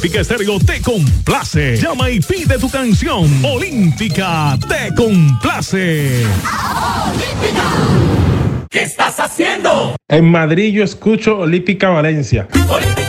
Olímpica Estéreo te complace. Llama y pide tu canción. Olímpica te complace. Olímpica, ¿qué estás haciendo? En Madrid yo escucho Olímpica Valencia. Olímpica.